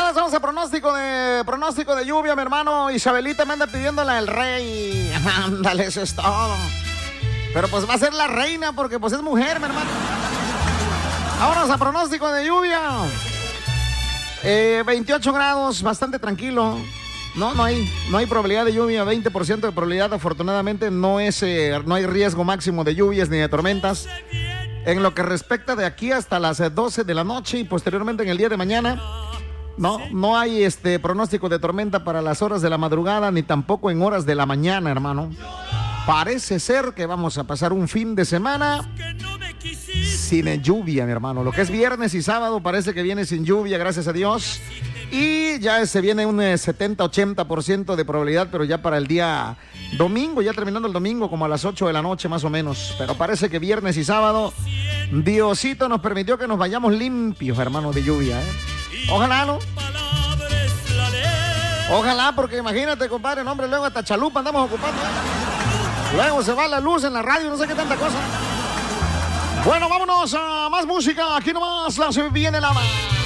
nomás vamos a pronóstico de lluvia, mi hermano. Isabelita me anda pidiéndola el rey. Ándale, eso es todo. Pero pues va a ser la reina porque pues es mujer, mi hermano. Vámonos a pronóstico de lluvia. 28 grados, bastante tranquilo. No hay probabilidad de lluvia, 20% de probabilidad. Afortunadamente no hay riesgo máximo de lluvias ni de tormentas. En lo que respecta de aquí hasta las 12 de la noche y posteriormente en el día de mañana, no hay pronóstico de tormenta para las horas de la madrugada ni tampoco en horas de la mañana, hermano. Parece ser que vamos a pasar un fin de semana sin lluvia, mi hermano. Lo que es viernes y sábado parece que viene sin lluvia, gracias a Dios. Y ya se viene un 70-80% de probabilidad, pero ya para el día domingo, ya terminando el domingo, como a las 8 de la noche más o menos. Pero parece que viernes y sábado, Diosito nos permitió que nos vayamos limpios, hermano, de lluvia, ¿eh? Ojalá, ¿no? Ojalá, porque imagínate, compadre, no, hombre, luego hasta chalupa andamos ocupando, ¿eh? Luego se va la luz en la radio, no sé qué tanta cosa. Bueno, vámonos a más música. Aquí nomás la se viene la más.